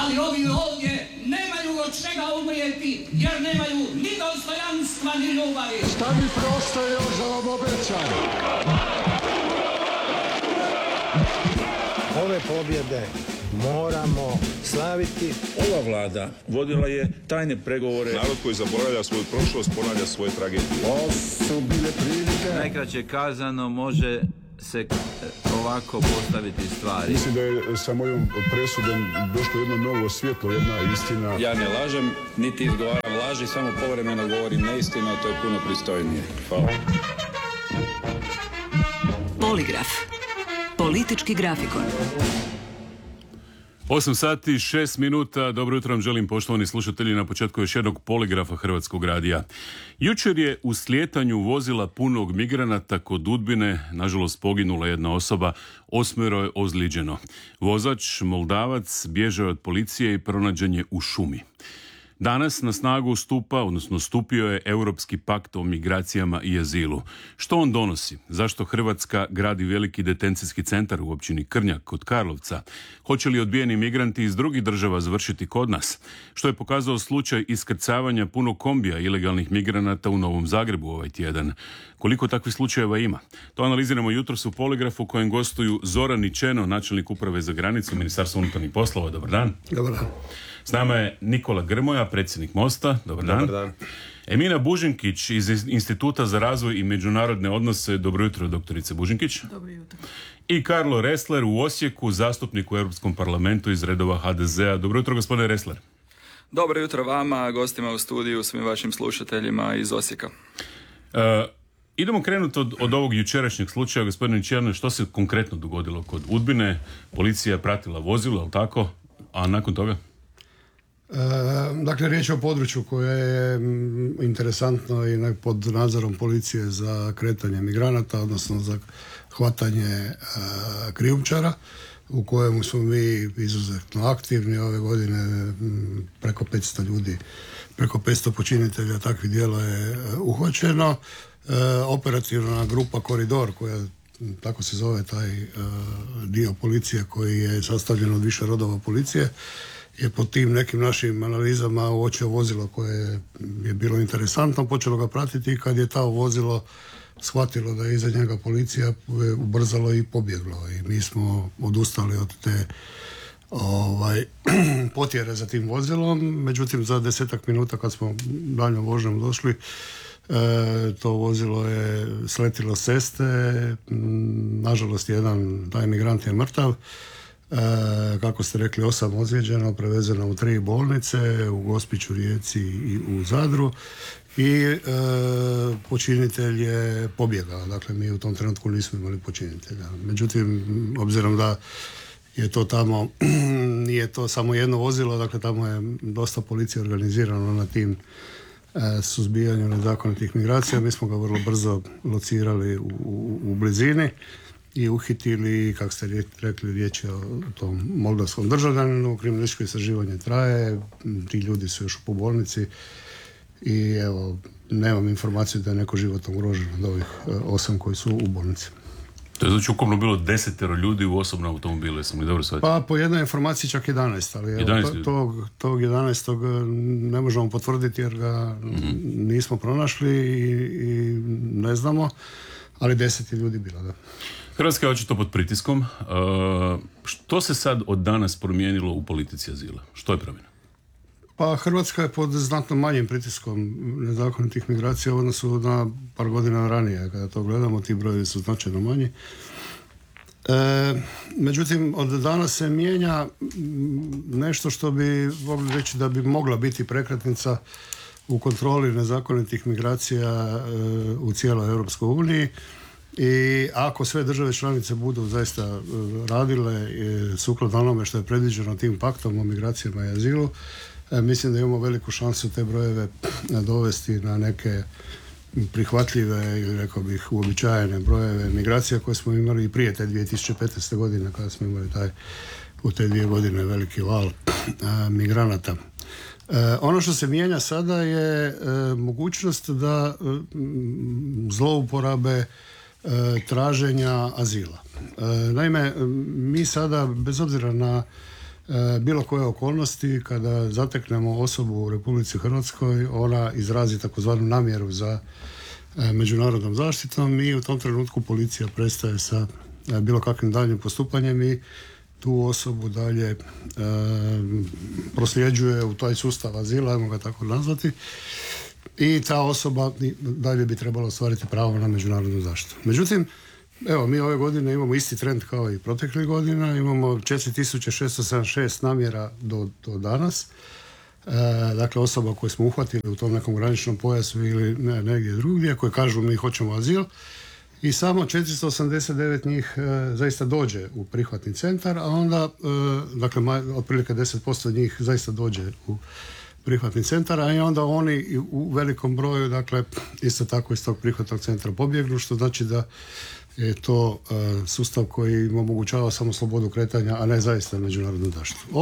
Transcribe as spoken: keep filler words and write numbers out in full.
ali ovi ovdje nemaju od čega umrijeti, jer nemaju ni dostojanstva, ni ljubavi. Šta mi prosto još da vam obećam? Ove pobjede moramo slaviti. Ova vlada vodila je tajne pregovore. Narod koji zaboravlja svoju prošlost ponavlja svoje tragedije. Ovo su bile prilike. Najkraće kazano može se ovako postaviti stvari. Mislim da je sa mojom presudom došlo jedno novo svjetlo, jedna istina. Ja ne lažem, niti izgovaram laži, samo povremeno govorim neistinu, a to je puno pristojnije. Hvala. Poligraf. Politički grafikon. osam sati, šest minuta. Dobro jutro vam želim, poštovani slušatelji, na početku još jednog poligrafa Hrvatskog radija. Jučer je u slijetanju vozila punog migranata kod Udbine, nažalost, poginula jedna osoba, osmero je ozlijeđeno. Vozač, Moldavac, bježao je od policije i pronađen je u šumi. Danas na snagu stupa, odnosno stupio je Europski pakt o migracijama i azilu. Što on donosi? Zašto Hrvatska gradi veliki detencijski centar u općini Krnjak kod Karlovca? Hoće li odbijeni migranti iz drugih država završiti kod nas? Što je pokazao slučaj iskrcavanja punog kombija ilegalnih migranata u Novom Zagrebu ovaj tjedan? Koliko takvih slučajeva ima? To analiziramo jutros u Poligrafu u kojem gostuju Zoran Ničeno, načelnik uprave za granicu Ministarstva unutarnjih poslova. Dobar dan. Dobar dan. S nama je Nikola Grmoja, predsjednik Mosta. Dobar dan. Dobar dan. Emina Bužinkić iz Instituta za razvoj i međunarodne odnose. Dobro jutro, doktorice Bužinkić. Dobro jutro. I Karlo Ressler u Osijeku, zastupnik u Europskom parlamentu iz redova ha de zea. Dobro jutro, gospodine Ressler. Dobro jutro vama, gostima u studiju, svim vašim slušateljima iz Osijeka. Uh, idemo krenuti od, od ovog jučerašnjeg slučaja, gospodine Černo, što se konkretno dogodilo kod Udbine? Policija je pratila vozilo, ali tako? A nakon toga? E, dakle, riječ je o području koje je interesantno i pod nadzorom policije za kretanje migranata, odnosno za hvatanje e, krijumčara, u kojemu smo mi izuzetno aktivni. Ove godine m, preko petsto ljudi, preko petsto počinitelja takvih djela je uhvaćeno. E, operativna grupa Koridor, koja tako se zove taj e, dio policije koji je sastavljen od više rodova policije, je po tim nekim našim analizama uočio vozilo koje je bilo interesantno, počelo ga pratiti i kad je ta vozilo shvatilo da je iza njega policija, ubrzalo i pobjeglo. I mi smo odustali od te ovaj, potjere za tim vozilom. Međutim, za desetak minuta kad smo daljnjom vožnjom došli, e, to vozilo je sletilo s ceste. Nažalost, jedan taj migrant je mrtav. E, kako ste rekli, osam ozlijeđeno, prevezeno u tri bolnice, u Gospiću, Rijeci i u Zadru, i e, počinitelj je pobjegao. Dakle, mi u tom trenutku nismo imali počinitelja. Međutim, obzirom da je to tamo, nije to samo jedno vozilo, dakle tamo je dosta policije organizirano na tim e, suzbijanju nezakonitih migracija. Mi smo ga vrlo brzo locirali u, u, u blizini i uhitili, kako ste rekli, riječ je o tom moldavskom državljaninu. Kriminalističko istraživanje traje, ti ljudi su još u bolnici i evo, nemam informaciju da je neko životno ugrožen od ovih osam koji su u bolnici. To je znači ukupno bilo desetero ljudi u osobnom automobilu, jesam li dobro shvatio? Pa po jednoj informaciji čak jedanaest, ali evo, to, tog, tog jedanaestog ne možemo potvrditi jer ga mm-hmm. nismo pronašli i, i ne znamo, ali deset je ljudi bilo, da. Hrvatska je očito pod pritiskom. Uh, što se sad od danas promijenilo u politici azila? Što je promjena? Pa Hrvatska je pod znatno manjim pritiskom nezakonitih migracija u odnosu na par godina ranije. Kada to gledamo, ti brojevi su značajno manji. E, međutim, od danas se mijenja nešto što bi mogli reći da bi mogla biti prekretnica u kontroli nezakonitih migracija e, u cijeloj Europskoj uniji. I ako sve države članice budu zaista radile sukladno onome što je predviđeno tim paktom o migracijama i azilu, mislim da imamo veliku šansu te brojeve dovesti na neke prihvatljive ili rekao bih uobičajene brojeve migracija koje smo imali i prije te dvije tisuće petnaeste godine kada smo imali taj, u te dvije godine veliki val a, migranata. E, ono što se mijenja sada je e, mogućnost da e, zlouporabe traženja azila. E, naime, mi sada, bez obzira na bilo koje okolnosti, kada zateknemo osobu u Republici Hrvatskoj, ona izrazi takozvanu namjeru za međunarodnom zaštitom i u tom trenutku policija prestaje sa bilo kakvim daljnjim postupanjem i tu osobu dalje e, prosljeđuje u taj sustav azila, ajmo ga tako nazvati, i ta osoba dalje bi trebala ostvariti pravo na međunarodnu zaštitu. Međutim, evo, mi ove godine imamo isti trend kao i proteklih godina, imamo četiri tisuće šesto sedamdeset šest namjera do, do danas, e, dakle osoba koje smo uhvatili u tom nekom graničnom pojasu ili ne, negdje drugdje, koje kažu mi hoćemo azil, i samo četiristo osamdeset devet njih e, zaista dođe u prihvatni centar, a onda, e, dakle, maj, otprilike deset posto njih zaista dođe u prihvatni centar, a i onda oni u velikom broju, dakle, isto tako iz tog prihvatnog centra pobjegnu, što znači da je to e, sustav koji im omogućava samo slobodu kretanja, a ne zaista međunarodnu zaštitu.